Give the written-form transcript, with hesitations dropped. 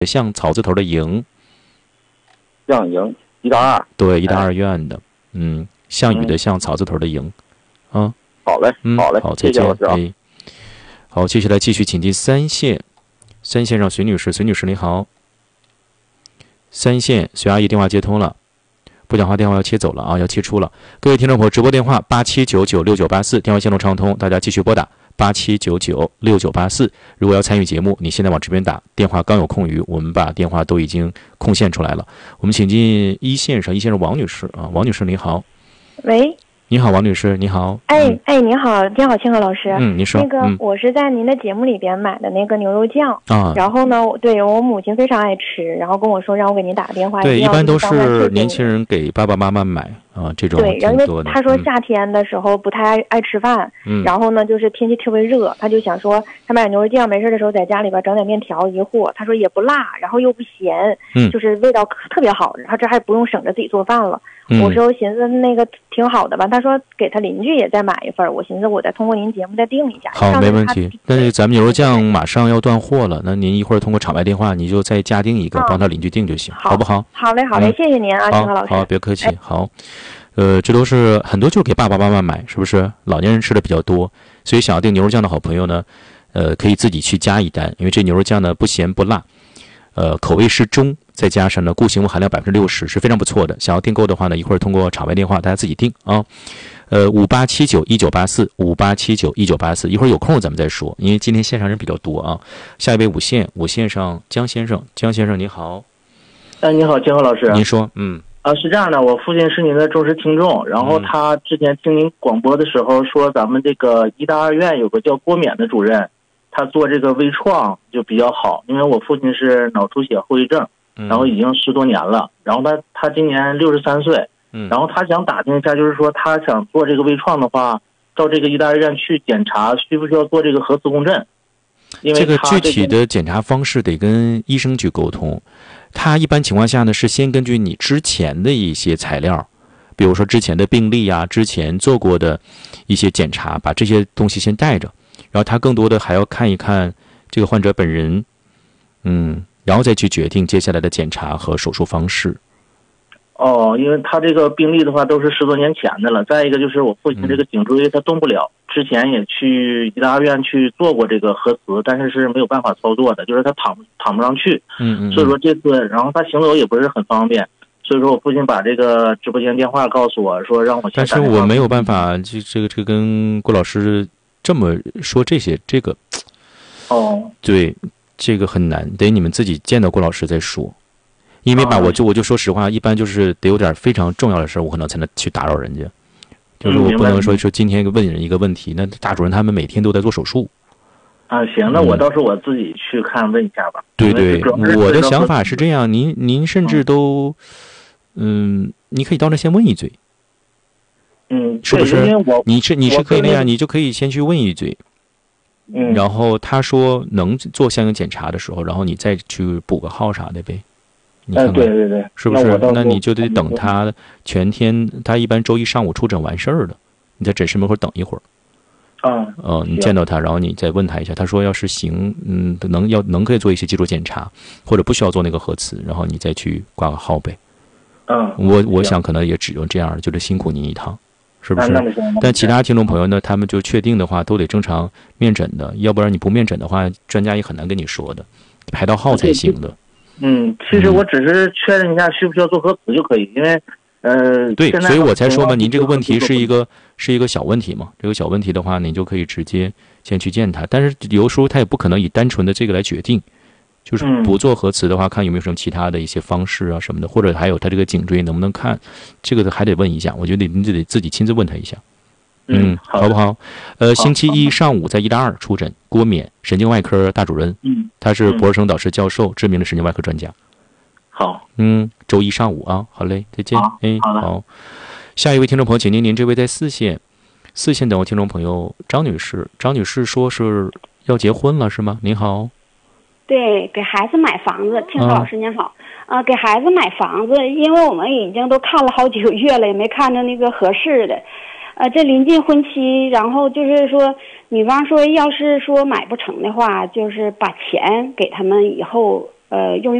像草字头的营， 向营1到2， 对，1到2院的，项羽的项，草字头的营，啊， 好嘞，好嘞， 好，再见， 谢谢老师啊。 好，接下来继续请进3线，3线上隋女士，隋女士你好，3线隋阿姨电话接通了。不讲话电话要切走了啊，要切出了。各位听众朋友，直播电话87996984，电话线路畅通，大家继续拨打87996984。如果要参与节目，你现在往这边打，电话刚有空余，我们把电话都已经空限出来了。我们请进1线上，1线是王女士啊，王女士你好。 喂。 你好，王女士，你好。 你好，你好，清河老师。 你说。 我是在您的节目里边买的那个牛肉酱啊， 然后呢，对我母亲非常爱吃，然后跟我说让我给您打个电话。 对，一般都是年轻人给爸爸妈妈买啊，这种对，因为他说夏天的时候不太爱吃饭，然后呢，就是天气特别热，他就想说他买牛肉酱，没事的时候在家里边整点面条一和，他说也不辣，然后又不咸，就是味道特别好，然后这还不用省着自己做饭了。我说寻思那个挺好的吧，他说给他邻居也再买一份，我寻思我再通过您节目再订一下。 好，没问题。但是咱们牛肉酱马上要断货了，那您一会儿通过场外电话，你就再加订一个，帮他邻居订就行，好不好？ 好嘞，好嘞，谢谢您啊，清河老师。 好，别客气。好，这都是很多就是给爸爸妈妈买，是不是？老年人吃的比较多，所以想要订牛肉酱的好朋友呢，可以自己去加一单，因为这牛肉酱呢不咸不辣，口味适中。再加上呢，固形物含量60%，是非常不错的。想要订购的话呢，一会儿通过场外电话大家自己订啊。58791984，58791984，一会儿有空咱们再说，因为今天线上人比较多啊。下一位5线上江先生，江先生你好。 你好，金河老师。 您说， 是这样的，我父亲是您的忠实听众，然后他之前听您广播的时候说，咱们这个1大2院有个叫郭冕的主任，他做这个微创就比较好，因为我父亲是脑出血后遗症。然后已经10多年了，然后他今年63岁，然后他想打听一下，就是说他想做这个微创的话，到这个1大2院去检查，需不需要做这个核磁共振？因为这个具体的检查方式得跟医生去沟通。他一般情况下呢，是先根据你之前的一些材料，比如说之前的病历啊，之前做过的一些检查，把这些东西先带着，然后他更多的还要看一看这个患者本人，然后再去决定接下来的检查和手术方式。 因为他这个病例的话都是10多年前的了。再一个就是我父亲这个颈椎他动不了，之前也去1大2院去做过这个核磁，但是没有办法操作的，就是他躺不上去。所以说这次，然后他行走也不是很方便，所以说我父亲把这个直播间电话告诉我说让我。 但是我没有办法，这个跟郭老师这么说这个。对。这个很难，得你们自己见到郭老师再说，因为吧，我就说实话，一般就是得有点非常重要的事儿，我可能才能去打扰人家，就是我不能说今天问人一个问题，那大主任他们每天都在做手术。 行，那我到时候我自己去看问一下吧。 对，我的想法是这样，您甚至都，你可以到那先问一嘴，是不是？你是可以那样，你就可以先去问一嘴。然后他说能做相应检查的时候，然后你再去补个号啥的呗。你看看， 对， 是不是？那你就得等他全天，他一般周一上午出诊完事儿的，你在诊室门口等一会儿。你见到他，然后你再问他一下，他说要是行，能可以做一些基础检查，或者不需要做那个核磁，然后你再去挂个号呗。我想可能也只有这样，就得辛苦您一趟。是不是？但其他听众朋友呢，他们就确定的话，都得正常面诊的，要不然你不面诊的话，专家也很难跟你说的，排到号才行的。 其实我只是确认一下需不需要做核磁就可以，因为对，所以我才说嘛，您这个问题是一个小问题嘛，这个小问题的话，你就可以直接先去见他，但是有时候他也不可能以单纯的这个来决定。就是不做核磁的话，看有没有什么其他的一些方式啊什么的，或者还有他这个颈椎能不能看，这个还得问一下。我觉得你得自己亲自问他一下，好不好？星期一上午在1大2出诊，郭冕神经外科大主任，他是博士生导师教授，知名的神经外科专家。 好， 周一上午啊，好嘞，再见。 好。 下一位听众朋友，请您这位在4线等我听众朋友张女士说是要结婚了是吗？您好。 对，给孩子买房子，听老师您好，给孩子买房子，因为我们已经都看了好几个月了，也没看着那个合适的，这临近婚期，然后就是说，女方说要是说买不成的话，就是把钱给他们以后用